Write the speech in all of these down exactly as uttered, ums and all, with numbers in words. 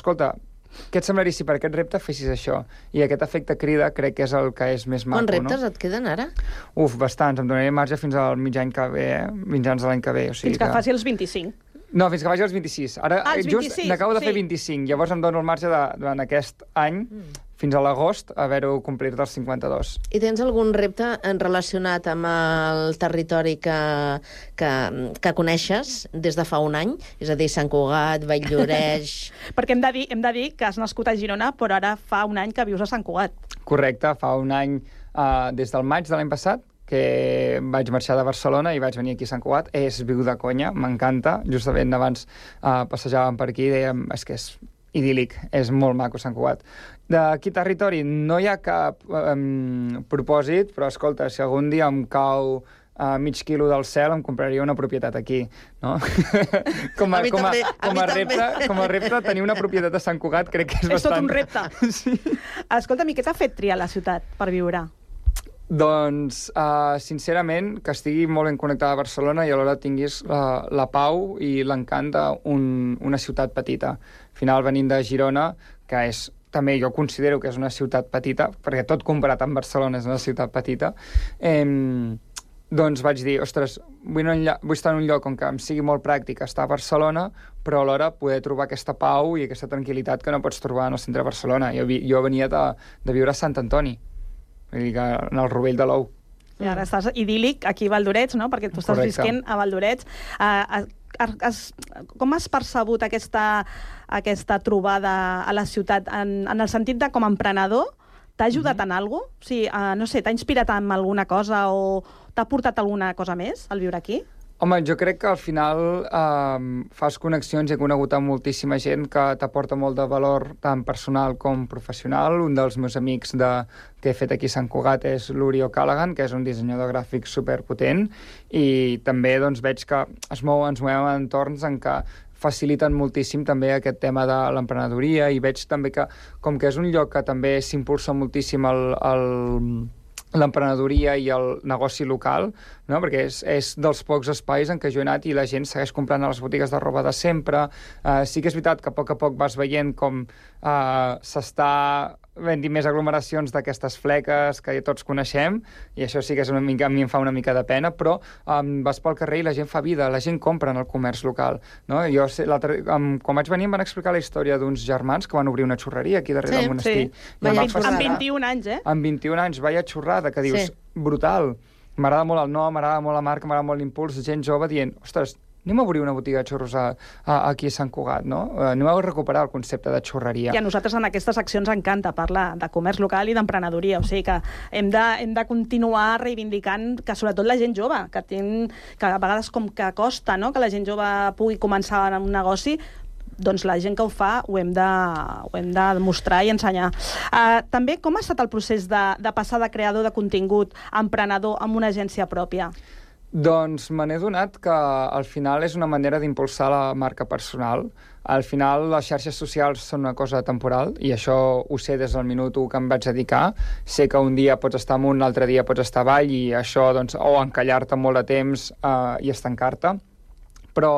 escolta, què et semblaria si per aquest repte fessis això? I aquest efecte crida crec que és el que és més maco, no? Quants reptes et queden ara? Uf, bastants. Em donaré marge fins al mig any que ve, eh? Mitjans de l'any que ve. O sigui Fins que faci els vint-i-cinc. No, fins que vagi als vint-i-sis. Ara, Ah, els just vint-i-sis, n'acabo de fer sí. vint-i-cinc, llavors em dono el marge de, durant aquest any, mm. fins a l'agost, haver-ho complit dels cinquanta-dos. I tens algun repte relacionat amb el territori que, que, que coneixes des de fa un any? És a dir, Sant Cugat, Vall-lloreix... Perquè hem de, dir, hem de dir que has nascut a Girona, però ara fa un any que vius a Sant Cugat. Correcte, fa un any, uh, des del maig de l'any passat, que vaig marxar de Barcelona i vaig venir aquí a Sant Cugat. És viu de conya, m'encanta. Justament abans uh, passejàvem per aquí i dèiem, és que és idíl·lic, és molt maco Sant Cugat. D'aquí territori no hi ha cap um, propòsit, però escolta, si algun dia em cau a mig quilo del cel, em compraria una propietat aquí, no? com, a, a com, a, com, a repte, com a repte, tenir una propietat a Sant Cugat crec que és, és bastant... tot un repte. Sí. Escolta'm, i què t'ha fet triar la ciutat per viure? Doncs, uh, sincerament, que estigui molt ben connectada a Barcelona i alhora tinguis la, la pau i l'encant d'una ciutat petita. Al final, venint de Girona, que és també jo considero que és una ciutat petita, perquè tot comparat amb Barcelona és una ciutat petita, eh, doncs vaig dir, ostres, vull, enllà, vull estar en un lloc on que em sigui molt pràctic estar a Barcelona, però alhora poder trobar aquesta pau i aquesta tranquil·litat que no pots trobar en el centre de Barcelona. Jo, jo venia de, de viure a Sant Antoni, vull dir que en el Rovell de l'Ou. I ara estàs idíl·lic aquí a Valldoret, no? Perquè tu estàs Correcte. visquent a Valldoret. Uh, has, com has percebut aquesta, aquesta trobada a la ciutat en, en el sentit de com a emprenedor? T'ha ajudat mm-hmm. en alguna cosa? O sigui, uh, no sé, t'ha inspirat en alguna cosa o t'ha portat alguna cosa més al viure aquí? Home, jo crec que al final eh, fas connexions i he conegut amb moltíssima gent que t'aporta molt de valor tant personal com professional. Un dels meus amics de, que he fet aquí a Sant Cugat és l'Uri O'Callaghan, que és un dissenyador gràfic superpotent, i també doncs, veig que es mou, ens movem en entorns en què faciliten moltíssim també aquest tema de l'emprenedoria, i veig també que, com que és un lloc que també s'impulsa moltíssim el... el l'emprenedoria i el negoci local, no? Perquè és, és dels pocs espais en què jo he anat i la gent segueix comprant a les botigues de roba de sempre. Uh, sí que és veritat que a poc a poc vas veient com uh, s'està venint més aglomeracions d'aquestes fleques que tots coneixem, i això sí que és una mica, a mi em fa una mica de pena, però um, vas pel carrer i la gent fa vida, la gent compra en el comerç local, no? Jo sé, um, quan vaig venir em van explicar la història d'uns germans que van obrir una xurreria aquí darrere sí, del monestir. Sí, I amb, amb vint-i-un anys, eh? Amb vint-i-un anys, vaya xurrada, que dius, Sí. brutal. M'agrada molt el nom, m'agrada molt la marca, m'agrada molt l'impuls, gent jove dient, ostres, anem a obrir una botiga de xurros a, a, aquí a Sant Cugat, no? Anem a recuperar el concepte de xurreria. I a nosaltres en aquestes accions encanta parlar de comerç local i d'emprenedoria, o sigui que hem de, hem de continuar reivindicant que sobretot la gent jove, que, ten, que a vegades com que costa, no?, que la gent jove pugui començar un negoci, doncs la gent que ho fa ho hem de, ho hem de demostrar i ensenyar. Uh, també, com ha estat el procés de, de passar de creador de contingut a emprenedor amb una agència pròpia? Doncs me n'he donat que al final és una manera d'impulsar la marca personal. Al final les xarxes socials són una cosa temporal i això ho sé des del minut u que em vaig dedicar. Sé que un dia pots estar amunt, l'altre dia pots estar avall i això, doncs, o encallar-te molt de temps eh, i estancar-te. Però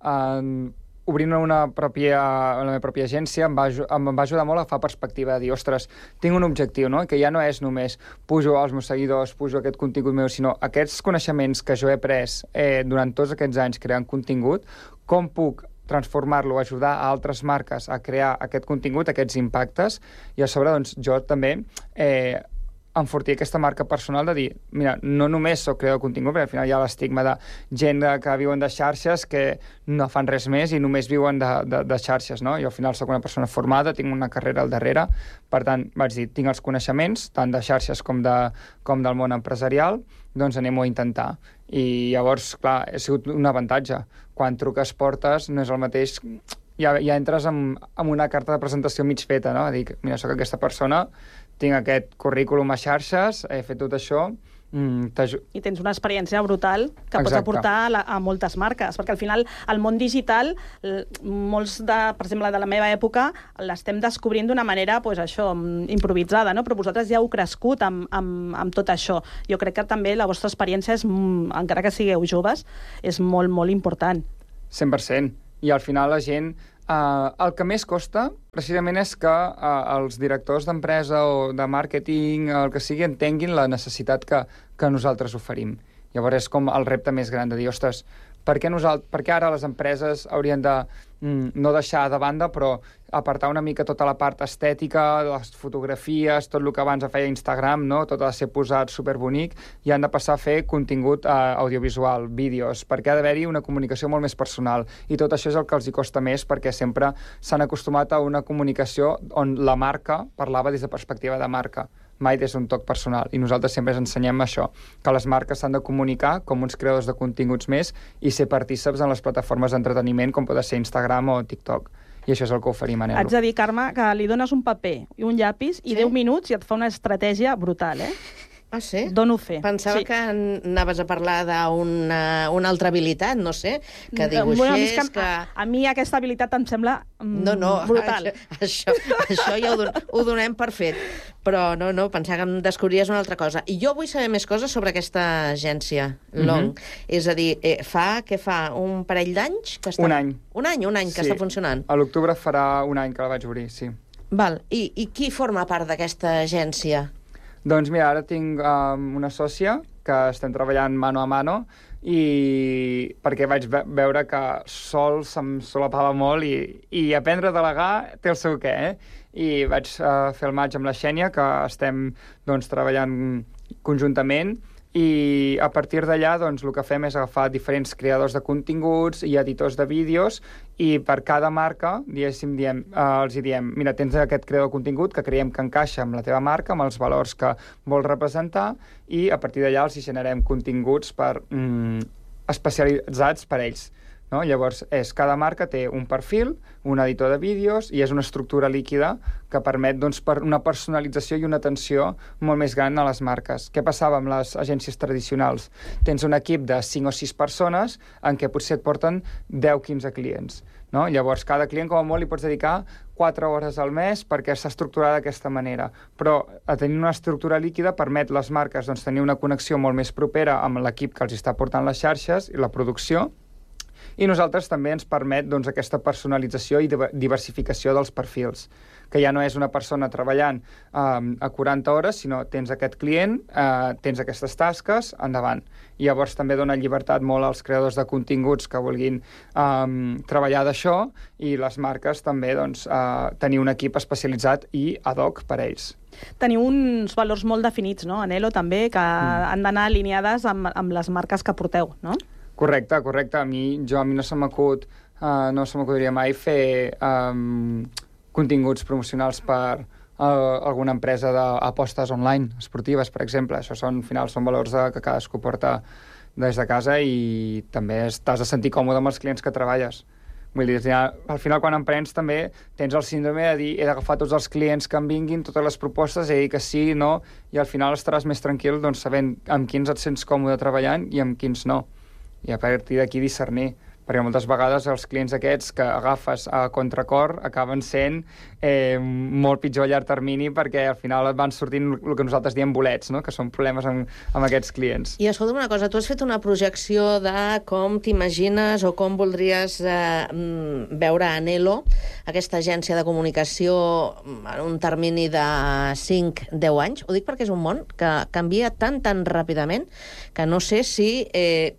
eh, obrint una pròpia, la meva pròpia agència em va, em va ajudar molt a agafar perspectiva, de dir, ostres, tinc un objectiu, no?, que ja no és només pujo als meus seguidors, pujo aquest contingut meu, sinó aquests coneixements que jo he pres eh, durant tots aquests anys creant contingut, com puc transformar-lo, ajudar a altres marques a crear aquest contingut, aquests impactes, i a sobre, doncs, jo també eh, enfortir aquesta marca personal de dir, mira, no només soc creador de contingut, perquè al final hi ha l'estigma de gent que viuen de xarxes que no fan res més i només viuen de, de, de xarxes, no? Jo al final soc una persona formada, tinc una carrera al darrere, per tant, vaig dir, tinc els coneixements, tant de xarxes com, de, com del món empresarial, doncs anem-ho a intentar. I llavors, clar, ha sigut un avantatge. Quan truques portes no és el mateix... Ja, ja entres amb, amb una carta de presentació mig feta, no? Dic, mira, soc aquesta persona, tinc aquest currículum a xarxes, he fet tot això... Mm, I tens una experiència brutal que Exacte. Pots aportar a, la, a moltes marques, perquè al final el món digital, molts de, per exemple, de la meva època, l'estem descobrint d'una manera, pues, això, improvisada, no? Però vosaltres ja heu crescut amb, amb, amb tot això. Jo crec que també la vostra experiència, és, encara que sigueu joves, és molt, molt important. cent per cent. I al final la gent Uh, el que més costa, precisament, és que uh, els directors d'empresa o de màrqueting, el que sigui, entenguin la necessitat que, que nosaltres oferim. Llavors és com el repte més gran de dir, ostres, per què, nosaltres, per què ara les empreses haurien de mm, no deixar de banda, però apartar una mica tota la part estètica, les fotografies, tot el que abans feia Instagram, no? Tot ha de ser posat superbonic, i han de passar a fer contingut eh, audiovisual, vídeos, perquè ha d'haver-hi una comunicació molt més personal. I tot això és el que els hi costa més, perquè sempre s'han acostumat a una comunicació on la marca parlava des de perspectiva de marca, mai des d'un toc personal. I nosaltres sempre ens ensenyem això, que les marques s'han de comunicar com uns creadors de continguts més i ser partíceps en les plataformes d'entreteniment com pot ser Instagram o TikTok. I això és el que oferim a Nelo. Haig de dir, Carme, que li dones un paper i un llapis i sí? deu minuts i et fa una estratègia brutal, eh? Ah, sí? Dono fe. Pensava sí. que anaves a parlar d'una una altra habilitat, no sé, que dibuixés... Bueno, a, que... que... A, a mi aquesta habilitat em sembla mm, no, no, brutal. Això, això, això ja ho, don, ho donem per fet. Però no, no, pensava que em descobriries una altra cosa. I jo vull saber més coses sobre aquesta agència, Long. Mm -hmm. És a dir, eh, fa, què fa, un parell d'anys? Que està... Un any. Un any, un any que sí. està funcionant. A l'octubre farà un any que la vaig obrir, sí. Val. I, i qui forma part d'aquesta agència? Doncs mira, ara tinc um, una sòcia que estem treballant mano a mano i perquè vaig ve veure que sol se'm solapava molt i, i aprendre a delegar té el seu què, eh? I vaig uh, fer el maig amb la Xènia, que estem doncs, treballant conjuntament, i a partir d'allà doncs, el que fem és agafar diferents creadors de continguts i editors de vídeos i per cada marca, diguéssim, diem, eh, els hi diem, mira, tens aquest creador de contingut que creiem que encaixa amb la teva marca, amb els valors que vols representar, i a partir d'allà els hi generem continguts per, mm, especialitzats per ells. No? Llavors, és, cada marca té un perfil, un editor de vídeos, i és una estructura líquida que permet doncs, per una personalització i una atenció molt més gran a les marques. Què passava amb les agències tradicionals? Tens un equip de cinc o sis persones en què potser et porten deu o quinze clients. No? Llavors, cada client, com a molt, li pots dedicar quatre hores al mes perquè està estructurada d'aquesta manera. Però a tenir una estructura líquida permet a les marques doncs, tenir una connexió molt més propera amb l'equip que els està portant les xarxes i la producció, i nosaltres també ens permet doncs, aquesta personalització i diversificació dels perfils, que ja no és una persona treballant um, a quaranta hores, sinó tens aquest client, uh, tens aquestes tasques, endavant. I llavors també dona llibertat molt als creadors de continguts que vulguin um, treballar d'això, i les marques també doncs, uh, tenir un equip especialitzat i ad hoc per a ells. Teniu uns valors molt definits, no, Anhelo, també, que mm. han d'anar alineades amb, amb les marques que porteu, no? Correcte, correcte. A mi, jo, a mi no se m'acut, uh, no se m'acudiria mai fer um, continguts promocionals per uh, alguna empresa d'apostes online, esportives, per exemple. Això són, al final, són valors de, que cadascú porta des de casa i també t'has de sentir còmode amb els clients que treballes. Vull dir, al final, quan emprens, també tens el síndrome de dir he d'agafar tots els clients que em vinguin, totes les propostes, i dir que sí, no, i al final estaràs més tranquil doncs, sabent amb quins et sents còmode treballant i amb quins no. I a partir d'aquí discernir, perquè moltes vegades els clients aquests que agafes a contracor acaben sent eh, molt pitjor a llarg termini, perquè al final et van sortint el que nosaltres diem bolets, no? Que són problemes amb, amb aquests clients. I escolta'm una cosa, tu has fet una projecció de com t'imagines o com voldries eh, veure Anhelo, aquesta agència de comunicació, en un termini de cinc a deu anys. Ho dic perquè és un món que canvia tan, tan ràpidament que no sé si... Eh,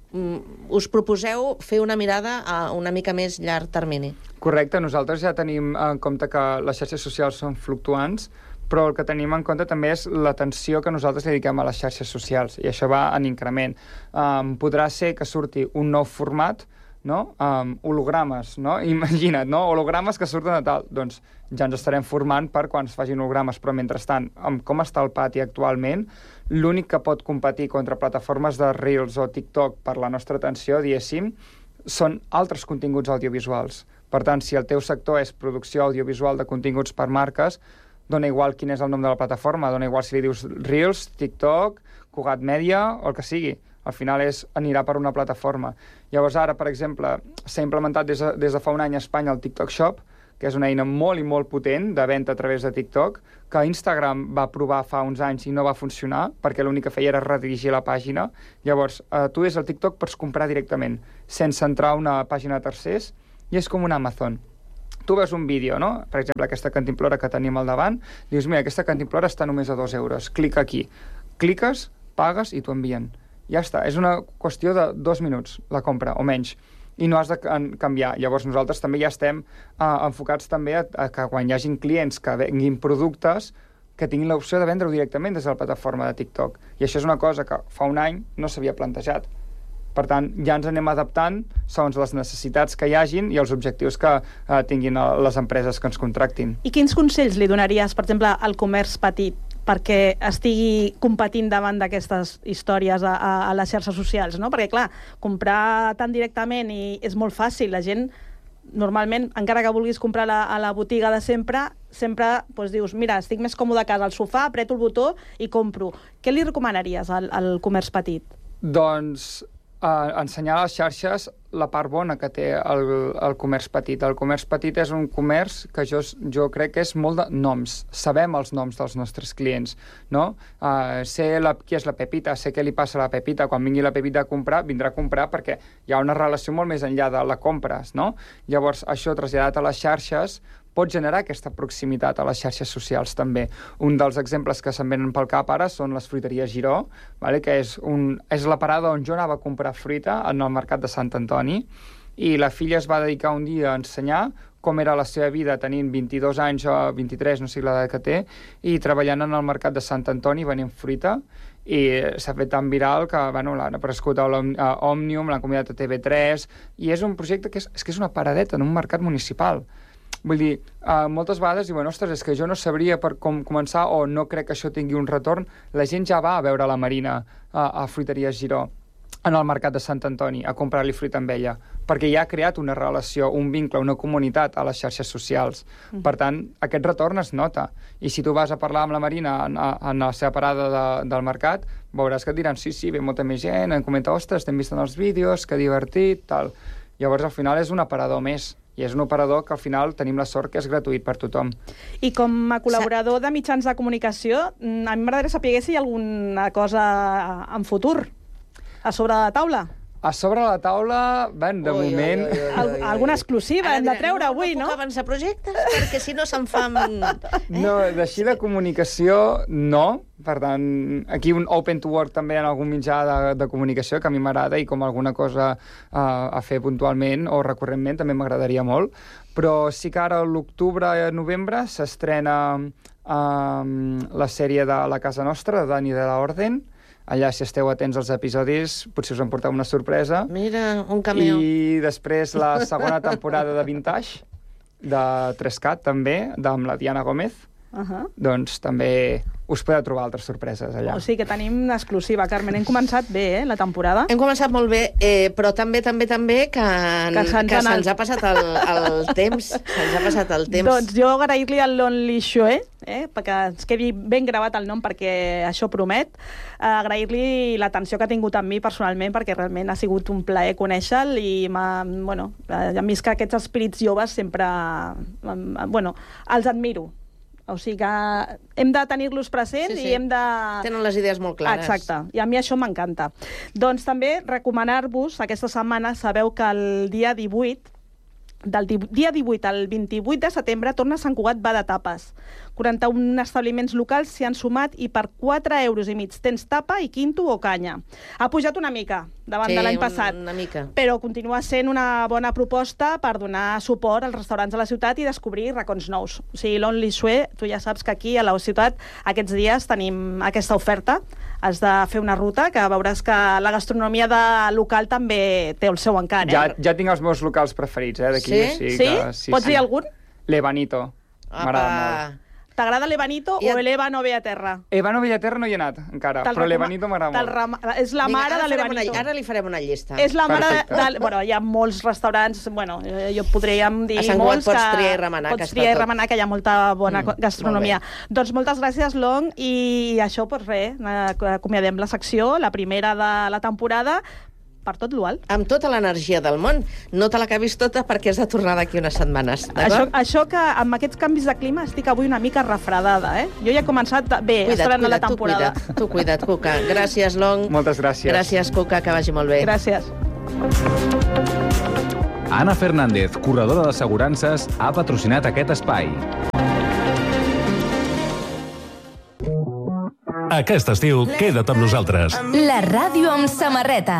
us proposeu fer una mirada a una mica més llarg termini. Correcte, nosaltres ja tenim en compte que les xarxes socials són fluctuants, però el que tenim en compte també és l'atenció que nosaltres dediquem a les xarxes socials, i això va en increment. Um, podrà ser que surti un nou format, no? Um, hologrames, no? Imagina't, no? Hologrames que surten de tal. Doncs ja ens estarem formant per quan es facin hologrames, però mentrestant, amb com està el pati actualment, l'únic que pot competir contra plataformes de Reels o TikTok per la nostra atenció, diguéssim, són altres continguts audiovisuals. Per tant, si el teu sector és producció audiovisual de continguts per marques, dona igual quin és el nom de la plataforma, dona igual si li dius Reels, TikTok, Cugat Media o el que sigui. Al final és, anirà per una plataforma. Llavors ara, per exemple, s'ha implementat des de, des de fa un any a Espanya el TikTok Shop, que és una eina molt i molt potent de venda a través de TikTok, que Instagram va provar fa uns anys i no va funcionar, perquè l'únic que feia era redirigir la pàgina. Llavors, eh, tu des del TikTok pots comprar directament, sense entrar a una pàgina de tercers, i és com un Amazon. tu veus un vídeo, no? Per exemple, aquesta cantimplora que tenim al davant, dius, mira, aquesta cantimplora està només a dos euros, clica aquí. Cliques, pagues i t'ho envien. Ja està, és una qüestió de dos minuts, la compra, o menys. I no has de canviar. Llavors nosaltres també ja estem uh, enfocats també a, a que quan hi hagin clients que venguin productes que tinguin l'opció de vendre-ho directament des de la plataforma de TikTok. I això és una cosa que fa un any no s'havia plantejat. Per tant, ja ens anem adaptant segons les necessitats que hi hagin i els objectius que eh, tinguin les empreses que ens contractin. I quins consells li donaries, per exemple, al comerç petit perquè estigui competint davant d'aquestes històries a, a, a les xarxes socials, no? Perquè, clar, comprar tan directament i és molt fàcil. La gent, normalment, encara que vulguis comprar la, a la botiga de sempre, sempre doncs, dius, mira, estic més còmode a casa al sofà, apreto el botó i compro. Què li recomanaries al, al comerç petit? Doncs Uh, ensenyar a les xarxes la part bona que té el, el comerç petit. El comerç petit és un comerç que jo, jo crec que és molt de noms. Sabem els noms dels nostres clients, no? Uh, sé la, qui és la Pepita, sé què li passa a la Pepita. Quan vingui la Pepita a comprar, vindrà a comprar perquè hi ha una relació molt més enllà de la compres, no? Llavors, això traslladat a les xarxes pot generar aquesta proximitat a les xarxes socials també. Un dels exemples que se'n venen pel cap ara són les fruiteries Giró, vale? Que és, un, és la parada on jo anava a comprar fruita en el mercat de Sant Antoni, i la filla es va dedicar un dia a ensenyar com era la seva vida tenint vint-i-dos anys o vint-i-tres, no sé l'edat que té, i treballant en el mercat de Sant Antoni venent fruita, i s'ha fet tan viral que bueno, l'han aparegut a Òmnium, l'han convidat a T V tres, i és un projecte que és, és, que és una paradeta en un mercat municipal. Vull dir, uh, moltes vegades diuen, ostres, és que jo no sabria per com començar o no crec que això tingui un retorn. La gent ja va a veure la Marina uh, a Fruiteries Giró, en el mercat de Sant Antoni, a comprar-li fruita amb ella, perquè ja ha creat una relació, un vincle, una comunitat a les xarxes socials. Mm. Per tant, aquest retorn es nota. I si tu vas a parlar amb la Marina en, en la seva parada de, del mercat, veuràs que et diran, sí, sí, ve molta més gent, em comenta, ostres, t'hem vist en els vídeos, que divertit, tal. Llavors, al final, és un aparador més. I és un operador que al final tenim la sort que és gratuït per tothom. I com a col·laborador de mitjans de comunicació, a mi m'agradaria saber si hi ha alguna cosa en futur a sobre la taula. A sobre la taula, ben, de ui, moment... Ui, ui, ui, ui, ui. Alguna exclusiva hem de treure no, avui, no? No puc avançar projectes, perquè si no se'n fan... Eh? No, d'així de comunicació, no. Per tant, aquí un open to work també en algun mitjà de, de comunicació que a mi m'agrada i com alguna cosa uh, a fer puntualment o recurrentment també m'agradaria molt. Però sí que ara a l'octubre i novembre s'estrena um, la sèrie de La Casa Nostra, de Dani de la Orden. Allà, si esteu atents als episodis, potser us en porteu una sorpresa. Mira, un cameo. I després la segona temporada de Vintage, de tres cat, també, amb la Diana Gómez. Uh-huh. Doncs també us podeu trobar altres sorpreses allà. O sigui que tenim una exclusiva, Carmen. Hem començat bé, eh, la temporada. Hem començat molt bé, eh, però també, també, també que, que se'ns se el... ha passat el, el temps. Se'ns ha passat el temps. Doncs jo agrair-li al Lonely Shoe, eh, perquè ens quedi ben gravat el nom, perquè això promet. Eh, agrair-li l'atenció que ha tingut amb mi personalment, perquè realment ha sigut un plaer conèixer-lo i m'ha, bueno, a mi és que aquests espirits joves sempre, bueno, els admiro. O sigui que hem de tenir-los presents, sí, sí. I hem de... Tenen les idees molt clares. Exacte, i a mi això m'encanta. Doncs també recomanar-vos, aquesta setmana sabeu que el dia divuit, del dia divuit al vint-i-vuit de setembre, torna Sant Cugat va de tapes. quaranta-un establiments locals s'hi han sumat i per quatre euros i mig tens tapa i quinto o canya. Ha pujat una mica davant sí, de l'any passat, una mica. Però continua sent una bona proposta per donar suport als restaurants de la ciutat i descobrir racons nous. O sigui, l'Only Sue, tu ja saps que aquí a la ciutat aquests dies tenim aquesta oferta. Has de fer una ruta que veuràs que la gastronomia de local també té el seu encant. Eh? Ja, ja tinc els meus locals preferits, eh, d'aquí. Sí? Sí? Sí? Que, sí? Pots sí. dir algun? L'Ebanito. M'agrada molt. T'agrada l'Ebanito o l'Ébano Bellaterra? Ebano Bellaterra no hi he anat encara, però l'Ebanito m'agrada molt. És la mare de l'Ebanito. Ara li farem una llista. És la mare de... Bueno, hi ha molts restaurants, bueno, jo podríem dir molts que... A Sant Cugat pots triar i remenar, que està tot. Pots triar i remenar, que hi ha molta bona mm, gastronomia. Doncs moltes gràcies, Long, i això, doncs res, acomiadem la secció, la primera de la temporada, per tot l'U A L. Amb tota l'energia del món. No te l'acabis tota perquè has de tornar d'aquí unes setmanes, d'acord? Això, això que amb aquests canvis de clima estic avui una mica refredada, eh? Jo ja he començat bé, estrenant la temporada. Tu cuida't, tu cuida't, Cuca. Gràcies, Long. Moltes gràcies. Gràcies, Cuca, que vagi molt bé. Gràcies. Anna Fernández, corredora d'assegurances, ha patrocinat aquest espai. Aquest estiu, queda't amb nosaltres. La ràdio amb samarreta.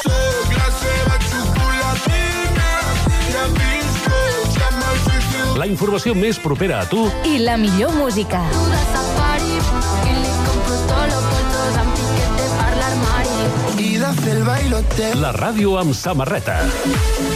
La informació més propera a tu i la millor música. La ràdio amb samarreta.